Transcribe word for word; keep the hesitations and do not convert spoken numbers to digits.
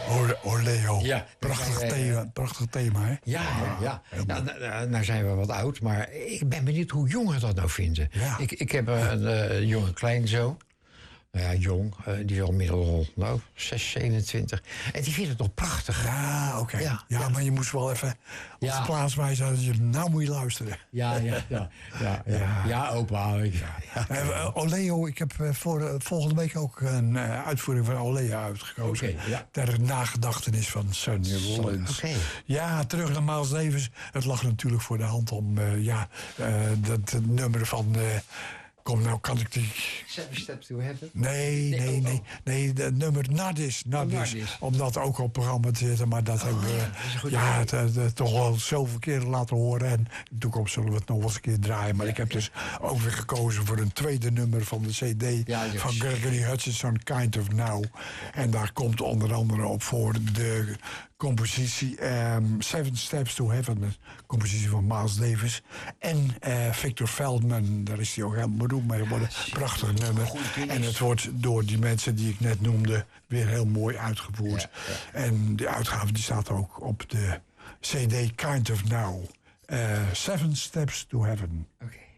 Orleo. Ja, prachtig, wij, thema, prachtig thema, hè? Ja, ja, ja. Nou, nou, nou zijn we wat oud, maar ik ben benieuwd hoe jongeren dat nou vinden. Ja. Ik, ik heb een uh, jonge kleinzoon. Nou ja, jong. Uh, die is al middel, nou, zes, zevenentwintig. En die vindt het nog prachtig. Ja, oké. Okay. Ja, ja, ja. maar je moest wel even op ja. de plaats wijzen dat je nou moet je luisteren. Ja, ja, ja. Ja, ja. ja. ja opa. Ja, ja. Uh, Oleo, ik heb uh, voor uh, volgende week ook een uh, uitvoering van Oleo uitgekozen. Okay, ja. Ter nagedachtenis van Sonny Rollins. Okay. Ja, terug naar Miles Davis. Het lag natuurlijk voor de hand om uh, ja, uh, dat nummer van... Uh, Kom, nou kan ik die... Seven Steps to Heaven? Nee, nee, nee. Nee, nee het nummer Nardis. Nardis. Nardis. Om dat ook op het programma te zetten. Maar dat oh, hebben we ja, ja, het, het, het toch wel zoveel keer laten horen. En in de toekomst zullen we het nog wel eens een keer draaien. Maar ja, ik heb ja. dus ook weer gekozen voor een tweede nummer van de cd. Ja, van Gregory Hutchinson, Kind of Now. En daar komt onder andere op voor de... compositie um, Seven Steps to Heaven, de compositie van Miles Davis. En uh, Victor Feldman, daar is hij ook helemaal beroemd mee geworden. Ja, prachtig nummer. En het wordt door die mensen die ik net noemde weer heel mooi uitgevoerd. Ja, ja. En de uitgave die staat ook op de cd Kind of Now. Uh, Seven Steps to Heaven. Oké. Okay.